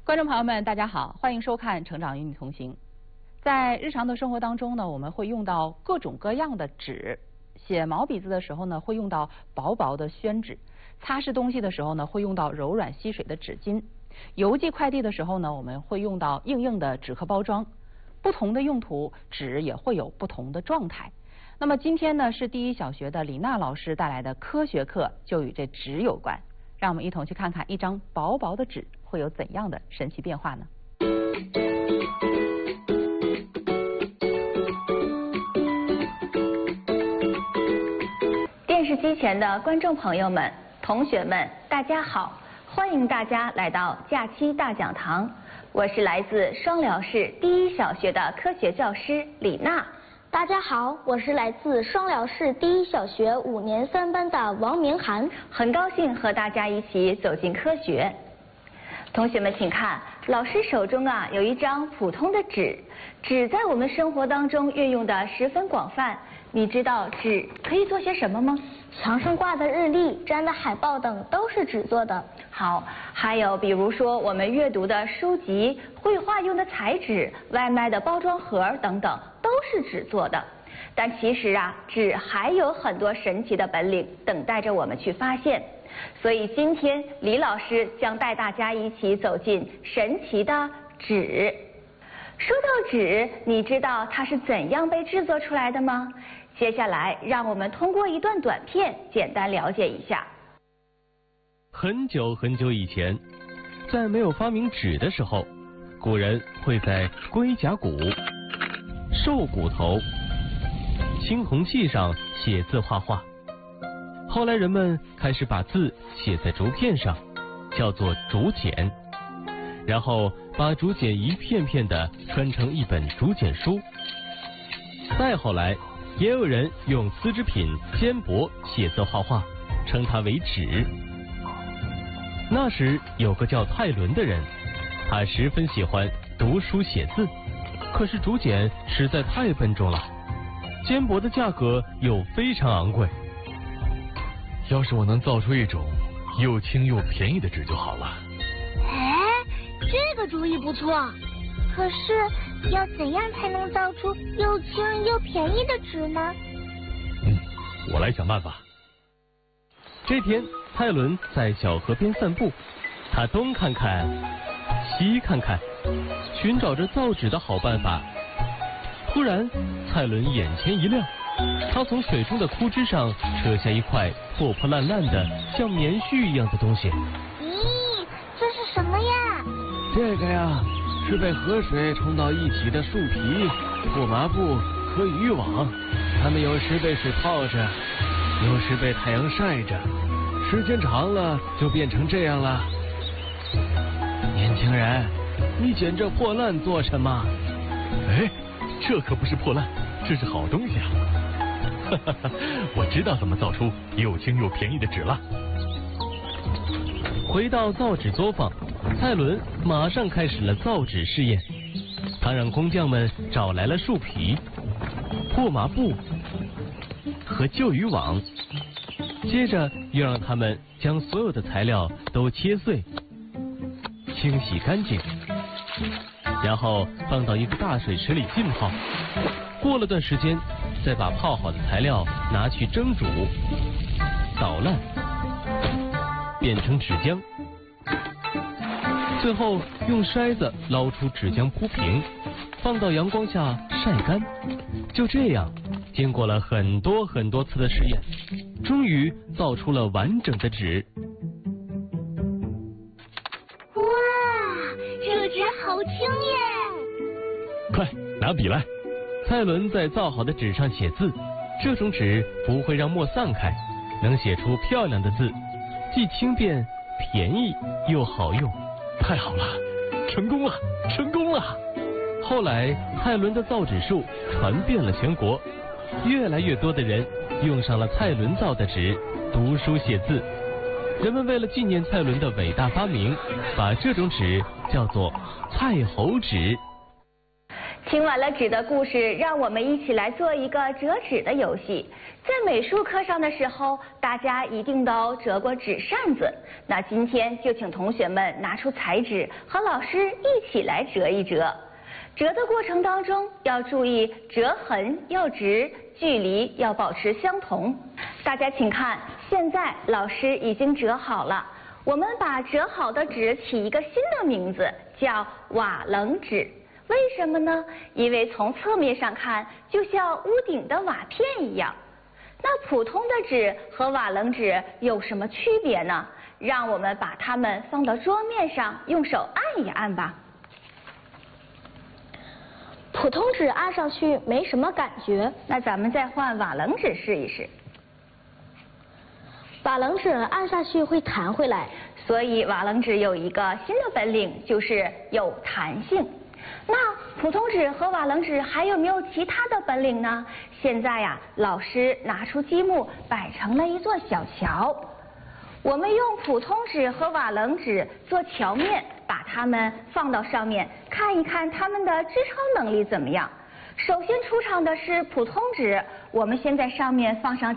观众朋友们，大家好，欢迎收看《成长与你同行》。在日常的生活当中呢，我们会用到各种各样的纸，写毛笔字的时候呢，会用到薄薄的宣纸；擦拭东西的时候呢，会用到柔软吸水的纸巾；邮寄快递的时候呢，我们会用到硬硬的纸壳包装。不同的用途，纸也会有不同的状态。那么今天呢，是第一小学的李娜老师带来的科学课，就与这纸有关。让我们一同去看看一张薄薄的纸会有怎样的神奇变化呢？电视机前的观众朋友们、同学们，大家好！欢迎大家来到假期大讲堂，我是来自双辽市第一小学的科学教师李娜。 大家好，我是来自双辽市第一小学5年3班的王明涵， 很高兴和大家一起走进科学。同学们请看，老师手中有一张普通的纸，纸在我们生活当中运用的十分广泛。你知道纸可以做些什么吗？ 墙上挂的日历、粘的海报等都是纸做的。 好，还有比如说我们阅读的书籍、绘画用的彩纸、外卖的包装盒等等，都是纸做的。但其实纸还有很多神奇的本领等待着我们去发现。所以今天李老师将带大家一起走进神奇的纸。说到纸，你知道它是怎样被制作出来的吗？接下来让我们通过一段短片简单了解一下。 很久很久以前，在没有发明纸的时候，古人会在龟甲骨、兽骨头、青铜器上写字画画。后来人们开始把字写在竹片上，叫做竹简，然后把竹简一片片的穿成一本竹简书。再后来，也有人用丝织品缣帛写字画画，称它为纸。那时有个叫蔡伦的人，他十分喜欢读书写字，可是竹简实在太笨重了，缣帛的价格又非常昂贵。 要是我能造出一种又轻又便宜的纸就好了。 哎，这个主意不错。可是要怎样才能造出又轻又便宜的纸呢？ 我来想办法。 这天，蔡伦在小河边散步，他东看看，西看看，寻找着造纸的好办法。突然，蔡伦眼前一亮，他从水中的枯枝上扯下一块破破烂烂的像棉絮一样的东西。 咦，这是什么呀？ 这个呀，是被河水冲到一起的树皮、破麻布和渔网，它们有时被水泡着，有时被太阳晒着，时间长了就变成这样了。年轻人，你捡这破烂做什么？ 哎，这可不是破烂，这是好东西啊！哈哈哈，我知道怎么造出又轻又便宜的纸了。 回到造纸作坊，蔡伦马上开始了造纸试验。他让工匠们找来了树皮、破麻布和旧渔网，接着又让他们将所有的材料都切碎、清洗干净，然后放到一个大水池里浸泡。过了段时间，再把泡好的材料拿去蒸煮、捣烂，变成纸浆。最后用筛子捞出纸浆铺平，放到阳光下晒干。就这样，经过了很多很多次的试验，终于造出了完整的纸。 哇，这个纸好轻耶！ 快拿笔来！ 蔡伦在造好的纸上写字，这种纸不会让墨散开，能写出漂亮的字，既轻便、便宜又好用。 太好了，成功了，成功了！ 后来，蔡伦的造纸术传遍了全国，越来越多的人用上了蔡伦造的纸读书写字。人们为了纪念蔡伦的伟大发明，把这种纸叫做蔡侯纸。 听完了纸的故事，让我们一起来做一个折纸的游戏。在美术课上的时候，大家一定都折过纸扇子。那今天就请同学们拿出彩纸，和老师一起来折一折。折的过程当中要注意折痕要直，距离要保持相同。大家请看，现在老师已经折好了。我们把折好的纸起一个新的名字，叫瓦楞纸。为什么呢？因为从侧面上看，就像屋顶的瓦片一样。那普通的纸和瓦楞纸有什么区别呢？让我们把它们放到桌面上，用手按一按吧。 普通纸按上去没什么感觉， 那咱们再换瓦楞纸试一试。 瓦楞纸按下去会弹回来， 所以瓦楞纸有一个新的本领，就是有弹性。那普通纸和瓦楞纸还有没有其他的本领呢？现在呀，老师拿出积木摆成了一座小桥。我们用普通纸和瓦楞纸做桥面，把它们放到上面，看一看它们的支撑能力怎么样。首先出场的是普通纸，我们先在上面放上